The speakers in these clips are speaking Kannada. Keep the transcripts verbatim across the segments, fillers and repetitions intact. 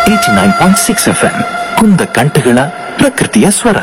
Eighty nine point six F M ಕುಂದ ಕಂಠಗಳ ಪ್ರಕೃತಿಯ ಸ್ವರ.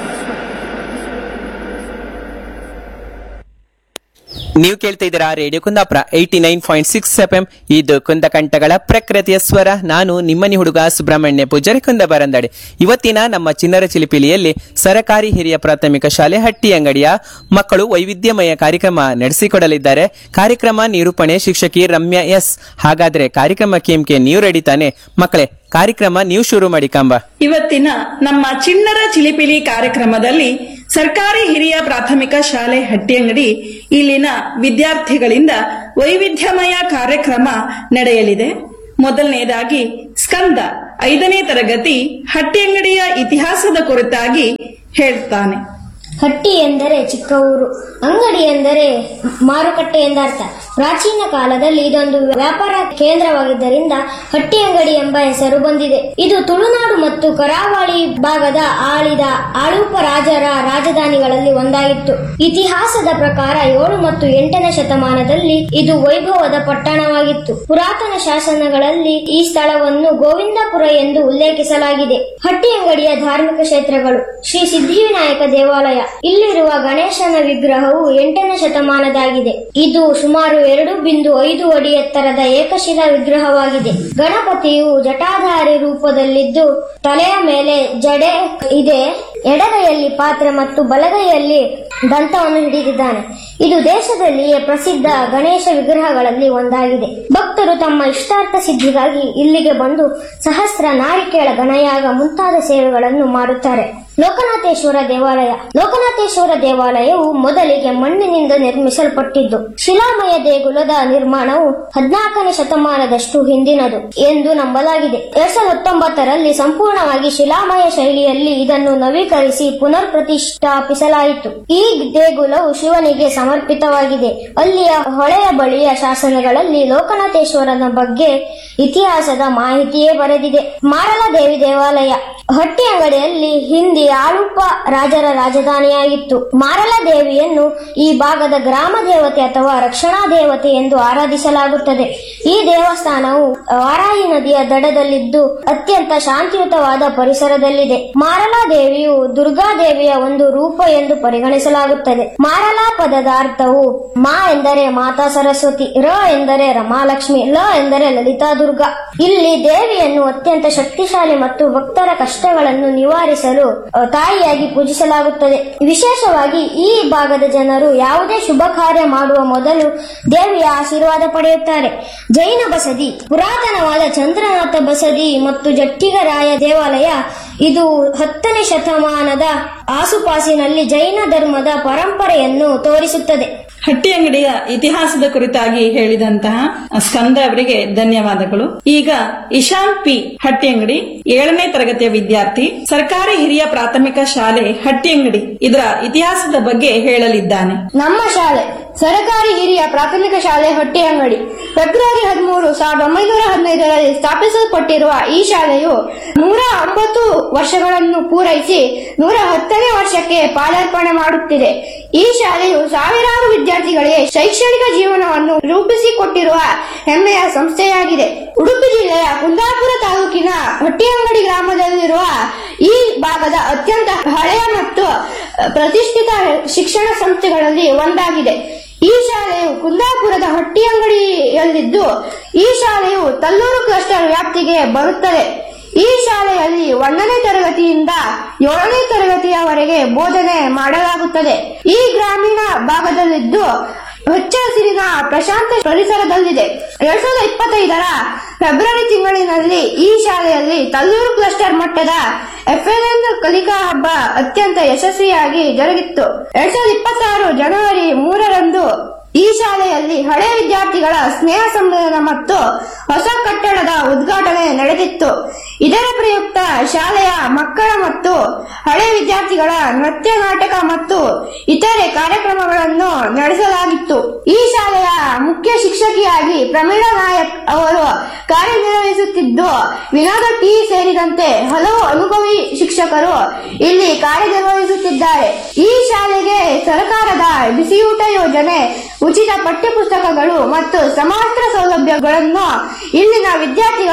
ನೀವು ಕೇಳ್ತಾ ಇದ್ದೀರಾ radio Kundapura eighty nine point six F M. ಇದು ಕುಂದ ಕಂಠಗಳ ಪ್ರಕೃತಿಯ ಸ್ವರ. ನಾನು ನಿಮ್ಮನಿ ಹುಡುಗ ಸುಬ್ರಹ್ಮಣ್ಯ ಪೂಜಾರಿ ಕುಂದ ಬರಂದಾಡೆ. ಇವತ್ತಿನ ನಮ್ಮ ಚಿನ್ನರ ಚಿಲಿಪಿಲಿಯಲ್ಲಿ ಸರಕಾರಿ ಹಿರಿಯ ಪ್ರಾಥಮಿಕ ಶಾಲೆ ಹಟ್ಟಿ ಅಂಗಡಿಯ ಮಕ್ಕಳು ವೈವಿಧ್ಯಮಯ ಕಾರ್ಯಕ್ರಮ ನಡೆಸಿಕೊಡಲಿದ್ದಾರೆ. ಕಾರ್ಯಕ್ರಮ ನಿರೂಪಣೆ ಶಿಕ್ಷಕಿ ರಮ್ಯಾ ಎಸ್. ಹಾಗಾದ್ರೆ ಕಾರ್ಯಕ್ರಮ ಕೇಮ್ಕೆ ನೀವು ರೆಡಿ ತಾನೆ ಮಕ್ಕಳೇ? ಕಾರ್ಯಕ್ರಮ ನೀವು ಶುರು ಮಾಡಿ ಕಾಂಬ. ಇವತ್ತಿನ ನಮ್ಮ ಚಿನ್ನರ ಚಿಲಿಪಿಲಿ ಕಾರ್ಯಕ್ರಮದಲ್ಲಿ ಸರ್ಕಾರಿ ಹಿರಿಯ ಪ್ರಾಥಮಿಕ ಶಾಲೆ ಹಟ್ಟಿಯಂಗಡಿ ಇಲ್ಲಿನ ವಿದ್ಯಾರ್ಥಿಗಳಿಂದ ವೈವಿಧ್ಯಮಯ ಕಾರ್ಯಕ್ರಮ ನಡೆಯಲಿದೆ. ಮೊದಲನೇದಾಗಿ ಸ್ಕಂದ ಐದನೇ ತರಗತಿ ಹಟ್ಟಿಯಂಗಡಿಯ ಇತಿಹಾಸದ ಕುರಿತಾಗಿ ಹೇಳ್ತಾನೆ. ಹಟ್ಟಿ ಎಂದರೆ ಚಿಕ್ಕ ಊರು, ಅಂಗಡಿ ಎಂದರೆ ಮಾರುಕಟ್ಟೆ ಎಂದರ್ಥ. ಪ್ರಾಚೀನ ಕಾಲದಲ್ಲಿ ಇದೊಂದು ವ್ಯಾಪಾರ ಕೇಂದ್ರವಾಗಿದ್ದರಿಂದ ಹಟ್ಟಿ ಅಂಗಡಿ ಎಂಬ ಹೆಸರು ಬಂದಿದೆ. ಇದು ತುಳುನಾಡು ಮತ್ತು ಕರಾವಳಿ ಭಾಗದ ಆಳಿದ ಆಳುಪ ರಾಜರ ರಾಜಧಾನಿಗಳಲ್ಲಿ ಒಂದಾಗಿತ್ತು. ಇತಿಹಾಸದ ಪ್ರಕಾರ ಏಳು ಮತ್ತು ಎಂಟನೇ ಶತಮಾನದಲ್ಲಿ ಇದು ವೈಭವದ ಪಟ್ಟಣವಾಗಿತ್ತು. ಪುರಾತನ ಶಾಸನಗಳಲ್ಲಿ ಈ ಸ್ಥಳವನ್ನು ಗೋವಿಂದಪುರ ಎಂದು ಉಲ್ಲೇಖಿಸಲಾಗಿದೆ. ಹಟ್ಟಿ ಅಂಗಡಿಯ ಧಾರ್ಮಿಕ ಕ್ಷೇತ್ರಗಳು: ಶ್ರೀ ಸಿದ್ಧಿವಿನಾಯಕ ದೇವಾಲಯ. ಇಲ್ಲಿರುವ ಗಣೇಶನ ವಿಗ್ರಹವು ಎಂಟನೇ ಶತಮಾನದಾಗಿದೆ. ಇದು ಸುಮಾರು ಎರಡು ಬಿಂದು ಐದು ಅಡಿ ಎತ್ತರದ ಏಕಶಿಲಾ ವಿಗ್ರಹವಾಗಿದೆ. ಗಣಪತಿಯು ಜಟಾಧಾರಿ ರೂಪದಲ್ಲಿದ್ದು ತಲೆಯ ಮೇಲೆ ಜಡೆ ಇದೆ. ಎಡಗೈಯಲ್ಲಿ ಪಾತ್ರೆ ಮತ್ತು ಬಲಗೈಯಲ್ಲಿ ದಂತವನ್ನು ಹಿಡಿದಿದ್ದಾನೆ. ಇದು ದೇಶದಲ್ಲಿಯೇ ಪ್ರಸಿದ್ಧ ಗಣೇಶ ವಿಗ್ರಹಗಳಲ್ಲಿ ಒಂದಾಗಿದೆ. ಭಕ್ತರು ತಮ್ಮ ಇಷ್ಟಾರ್ಥ ಸಿದ್ಧಿಗಾಗಿ ಇಲ್ಲಿಗೆ ಬಂದು ಸಹಸ್ರ ನಾರಿಕೇಳ ಗಣಯಾಗ ಮುಂತಾದ ಸೇವೆಗಳನ್ನು ಮಾಡುತ್ತಾರೆ. ಲೋಕನಾಥೇಶ್ವರ ದೇವಾಲಯ. ಲೋಕನಾಥೇಶ್ವರ ದೇವಾಲಯವು ಮೊದಲಿಗೆ ಮಣ್ಣಿನಿಂದ ನಿರ್ಮಿಸಲ್ಪಟ್ಟಿದ್ದು, ಶಿಲಾಮಯ ದೇಗುಲದ ನಿರ್ಮಾಣವು ಹದಿನಾಲ್ಕನೇ ಶತಮಾನದಷ್ಟು ಹಿಂದಿನದು ಎಂದು ನಂಬಲಾಗಿದೆ. ಎರಡ್ ಸಾವಿರದ ಹತ್ತೊಂಬತ್ತರಲ್ಲಿ ಸಂಪೂರ್ಣವಾಗಿ ಶಿಲಾಮಯ ಶೈಲಿಯಲ್ಲಿ ಇದನ್ನು ನವೀಕರಿಸಿ ಪುನರ್ ಪ್ರತಿಷ್ಠಾಪಿಸಲಾಯಿತು. ಈ ದೇಗುಲವು ಶಿವನಿಗೆ ಸಮರ್ಪಿತವಾಗಿದೆ. ಅಲ್ಲಿಯ ಹೊಳೆಯ ಬಳಿಯ ಶಾಸನಗಳಲ್ಲಿ ಲೋಕನಾಥೇಶ್ವರನ ಬಗ್ಗೆ ಇತಿಹಾಸದ ಮಾಹಿತಿಯೇ ಬರೆದಿದೆ. ಮಾರಲ ದೇವಿ ದೇವಾಲಯ. ಹಟ್ಟಿ ಅಂಗಡಿಯಲ್ಲಿ ಹಿಂದಿ ಆಳುಪ ರಾಜರ ರಾಜಧಾನಿಯಾಗಿತ್ತು. ಮಾರಲ ದೇವಿಯನ್ನು ಈ ಭಾಗದ ಗ್ರಾಮ ದೇವತೆ ಅಥವಾ ರಕ್ಷಣಾ ದೇವತೆ ಎಂದು ಆರಾಧಿಸಲಾಗುತ್ತದೆ. ಈ ದೇವಸ್ಥಾನವು ವಾರಾಹಿ ನದಿಯ ದಡದಲ್ಲಿದ್ದು ಅತ್ಯಂತ ಶಾಂತಿಯುತವಾದ ಪರಿಸರದಲ್ಲಿದೆ. ಮಾರಲಾ ದೇವಿಯು ದುರ್ಗಾದೇವಿಯ ಒಂದು ರೂಪ ಎಂದು ಪರಿಗಣಿಸಲಾಗುತ್ತದೆ. ಮಾರಲಾ ಪದದ ಅರ್ಥವು ಮಾ ಎಂದರೆ ಮಾತಾ ಸರಸ್ವತಿ, ರ ಎಂದರೆ ರಮಾಲಕ್ಷ್ಮಿ, ಲ ಎಂದರೆ ಲಲಿತಾ ದುರ್ಗಾ. ಇಲ್ಲಿ ದೇವಿಯನ್ನು ಅತ್ಯಂತ ಶಕ್ತಿಶಾಲಿ ಮತ್ತು ಭಕ್ತರ ಕಷ್ಟಗಳನ್ನು ನಿವಾರಿಸಲು ತಾಯಿಯಾಗಿ ಪೂಜಿಸಲಾಗುತ್ತದೆ. ವಿಶೇಷವಾಗಿ ಈ ಭಾಗದ ಜನರು ಯಾವುದೇ ಶುಭ ಕಾರ್ಯ ಮಾಡುವ ಮೊದಲು ದೇವಿಯ ಆಶೀರ್ವಾದ ಪಡೆಯುತ್ತಾರೆ. ಜೈನ ಬಸದಿ. ಪುರಾತನವಾದ ಚಂದ್ರನಾಥ ಬಸದಿ ಮತ್ತು ಜಟ್ಟಿಗರಾಯ ದೇವಾಲಯ. ಇದು ಹತ್ತನೇ ಶತಮಾನದ ಆಸುಪಾಸಿನಲ್ಲಿ ಜೈನ ಧರ್ಮದ ಪರಂಪರೆಯನ್ನು ತೋರಿಸುತ್ತದೆ. ಹಟ್ಟಿ ಅಂಗಡಿಯ ಇತಿಹಾಸದ ಕುರಿತಾಗಿ ಹೇಳಿದಂತಹ ಸ್ಕಂದ ಅವರಿಗೆ ಧನ್ಯವಾದಗಳು. ಈಗ ಇಶಾನ್ ಪಿ ಹಟ್ಟಿ ಅಂಗಡಿ ಏಳನೇ ತರಗತಿಯ ವಿದ್ಯಾರ್ಥಿ ಸರ್ಕಾರಿ ಹಿರಿಯ ಪ್ರಾಥಮಿಕ ಶಾಲೆ ಹಟ್ಟಿ ಅಂಗಡಿ ಇದರ ಇತಿಹಾಸದ ಬಗ್ಗೆ ಹೇಳಲಿದ್ದಾನೆ. ನಮ್ಮ ಶಾಲೆ ಸರಕಾರಿ ಹಿರಿಯ ಪ್ರಾಥಮಿಕ ಶಾಲೆ ಹಟ್ಟಿ ಅಂಗಡಿ ಫೆಬ್ರವರಿ ಹದಿಮೂರು ಸಾವಿರದ ಒಂಬೈನೂರ ಹದಿನೈದರಲ್ಲಿ ಸ್ಥಾಪಿಸಲ್ಪಟ್ಟಿರುವ ಈ ಶಾಲೆಯು ನೂರ ಒಂಬತ್ತು ವರ್ಷಗಳನ್ನು ಪೂರೈಸಿ ನೂರ ಹತ್ತನೇ ವರ್ಷಕ್ಕೆ ಪಾದಾರ್ಪಣೆ ಮಾಡುತ್ತಿದೆ. ಈ ಶಾಲೆಯು ಸಾವಿರಾರು ವಿದ್ಯಾರ್ಥಿಗಳಿಗೆ ಶೈಕ್ಷಣಿಕ ಜೀವನವನ್ನು ರೂಪಿಸಿಕೊಟ್ಟಿರುವ ಹೆಮ್ಮೆಯ ಸಂಸ್ಥೆಯಾಗಿದೆ. ಉಡುಪಿ ಜಿಲ್ಲೆಯ ಕುಂದಾಪುರ ತಾಲೂಕಿನ ಹಟ್ಟಿಯಂಗಡಿ ಗ್ರಾಮದಲ್ಲಿರುವ ಈ ಭಾಗದ ಅತ್ಯಂತ ಹಳೆಯ ಮತ್ತು ಪ್ರತಿಷ್ಠಿತ ಶಿಕ್ಷಣ ಸಂಸ್ಥೆಗಳಲ್ಲಿ ಒಂದಾಗಿದೆ. ಈ ಶಾಲೆಯು ಕುಂದಾಪುರದ ಹಟ್ಟಿಯಂಗಡಿಯಲ್ಲಿದ್ದು ಈ ಶಾಲೆಯು ತಲ್ಲೂರು ಕ್ಲಸ್ಟರ್ ವ್ಯಾಪ್ತಿಗೆ ಬರುತ್ತದೆ. ಈ ಶಾಲೆಯಲ್ಲಿ ಒಂದನೇ ತರಗತಿಯಿಂದ ಏಳನೇ ತರಗತಿಯವರೆಗೆ ಬೋಧನೆ ಮಾಡಲಾಗುತ್ತದೆ. ಈ ಗ್ರಾಮೀಣ ಭಾಗದಲ್ಲಿದ್ದು ಹಚ್ಚ ಹಸಿರಿನ ಪ್ರಶಾಂತ ಪರಿಸರದಲ್ಲಿದೆ. ಎರಡ್ ಸಾವಿರದ ಇಪ್ಪತ್ತೈದರ ಫೆಬ್ರವರಿ ತಿಂಗಳಿನಲ್ಲಿ ಈ ಶಾಲೆಯಲ್ಲಿ ತಲ್ಲೂರು ಕ್ಲಸ್ಟರ್ ಮಟ್ಟದ ಎಫ್ಎಲ್ಎನ್ ಕಲಿಕಾ ಹಬ್ಬ ಅತ್ಯಂತ ಯಶಸ್ವಿಯಾಗಿ ಜರುಗಿತ್ತು. ಎರಡ್ ಸಾವಿರದ ಇಪ್ಪತ್ತಾರು ಜನವರಿ ಮೂರರಂದು ಈ ಶಾಲೆಯಲ್ಲಿ ಹಳೆ ವಿದ್ಯಾರ್ಥಿಗಳ ಸ್ನೇಹ ಸಮ್ಮೇಳನ ಮತ್ತು ಹೊಸ ಕಟ್ಟಡದ ಉದ್ಘಾಟನೆ ನಡೆದಿತ್ತು. ಇದರ ಪ್ರಯುಕ್ತ ಶಾಲೆಯ ಮಕ್ಕಳ ಮತ್ತು ಹಳೆ ವಿದ್ಯಾರ್ಥಿಗಳ ನೃತ್ಯ ನಾಟಕ ಮತ್ತು ಇತರೆ ಕಾರ್ಯಕ್ರಮಗಳನ್ನು ನಡೆಸಲಾಗಿತ್ತು. ಈ ಶಾಲೆಯ ಮುಖ್ಯ ಶಿಕ್ಷಕಿಯಾಗಿ ಪ್ರಮೀಳಾ ನಾಯಕ್ ಅವರು ಕಾರ್ಯನಿರ್ವಹಿಸುತ್ತಿದ್ದು ವಿನೋದ ಟಿ ಸೇರಿದಂತೆ ಹಲವು ಅನುಭವಿ ಶಿಕ್ಷಕರು ಇಲ್ಲಿ ಕಾರ್ಯನಿರ್ವಹಿಸುತ್ತಿದ್ದಾರೆ. ಈ ಶಾಲೆಗೆ ಸರ್ಕಾರದ ಬಿಸಿಯೂಟ ಯೋಜನೆ, ಉಚಿತ ಪಠ್ಯ ಪುಸ್ತಕಗಳು ಮತ್ತು ಸಮವಸ್ತ್ರ ಸೌಲಭ್ಯಗಳನ್ನು ಇಲ್ಲಿನ ವಿದ್ಯಾರ್ಥಿಗಳು ಪಡೆಯುತ್ತಾರೆ.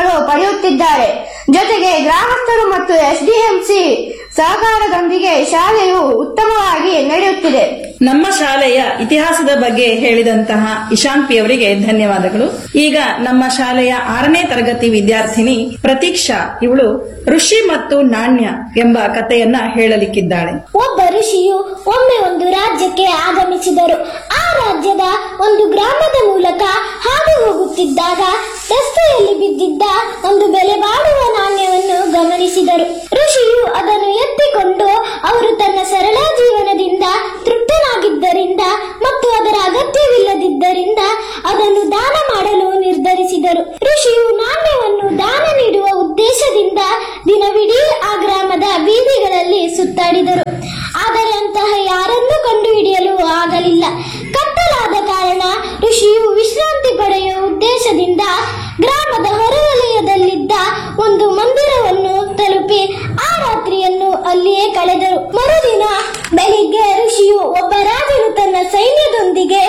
ನಡೆಯುತ್ತಿದ್ದಾರೆ. ಜೊತೆಗೆ ಗ್ರಾಮಸ್ಥರು ಮತ್ತು ಎಸ್ಡಿಎಂಸಿ ಸಹಕಾರದೊಂದಿಗೆ ಶಾಲೆಯು ಉತ್ತಮವಾಗಿ ನಡೆಯುತ್ತಿದೆ. ನಮ್ಮ ಶಾಲೆಯ ಇತಿಹಾಸದ ಬಗ್ಗೆ ಹೇಳಿದಂತಹ ಇಶಾನ್ ಪಿ ಅವರಿಗೆ ಧನ್ಯವಾದಗಳು. ಈಗ ನಮ್ಮ ಶಾಲೆಯ ಆರನೇ ತರಗತಿ ವಿದ್ಯಾರ್ಥಿನಿ ಪ್ರತೀಕ್ಷಾ ಇವಳು ಋಷಿ ಮತ್ತು ನಾಣ್ಯ ಎಂಬ ಕಥೆಯನ್ನ ಹೇಳಲಿಕ್ಕಿದ್ದಾಳೆ. ಒಬ್ಬ ಋಷಿಯು ಒಮ್ಮೆ ಒಂದು ರಾಜ್ಯಕ್ಕೆ ಆಗಮಿಸಿದರು. ಆ ರಾಜ್ಯದ ಒಂದು ಗ್ರಾಮದ ಮೂಲಕ ಹಾದು ಹೋಗುತ್ತಿದ್ದಾಗ ರಸ್ತೆಯಲ್ಲಿ ಬಿದ್ದಿದ್ದ ಒಂದು ಬೆಲೆ ಬಾಳುವ ನಾಣ್ಯವನ್ನು ಗಮನಿಸಿದರು. ಋಷಿಯು ಅದನ್ನು ಎತ್ತಿಕೊಂಡು ಅವರು ತನ್ನ ಸರಳ ಜೀವನದಿಂದ ತೃಪ್ತನಾಗಿದ್ದರಿಂದ ಮತ್ತು ಅದರ ಅಗತ್ಯವಿಲ್ಲದಿದ್ದರಿಂದ ಅದನ್ನು ದಾನ ಮಾಡಲು ನಿರ್ಧರಿಸಿದರು. ಋಷಿಯು ನಾಣ್ಯವನ್ನು ದಾನ ನೀಡುವ ಉದ್ದೇಶದಿಂದ ದಿನವಿಡೀ ಆ ಗ್ರಾಮದ ಬೀದಿಗಳಲ್ಲಿ ಸುತ್ತಾಡಿದರು. ಆದರೆ ಅಂತಹ ಯಾರನ್ನೂ ಕಂಡುಹಿಡಿಯಲು ಆಗಲಿಲ್ಲ. ಕತ್ತಲಾದ ಕಾರಣ ಋಷಿಯು ವಿಶ್ರಾಂತಿ ಪಡೆಯುವ ಉದ್ದೇಶದಿಂದ ಗ್ರಾಮದ ಹೊರವಲಯದಲ್ಲಿದ್ದ ಒಂದು ಮಂದಿರವನ್ನು ತಲುಪಿ ಆ ರಾತ್ರಿಯನ್ನು ಅಲ್ಲಿಯೇ ಕಳೆದರು. ಮರುದಿನ ಬೆಳಿಗ್ಗೆ ಋಷಿಯು ಒಬ್ಬ ರಾಜನು ತನ್ನ ಸೈನ್ಯದೊಂದಿಗೆ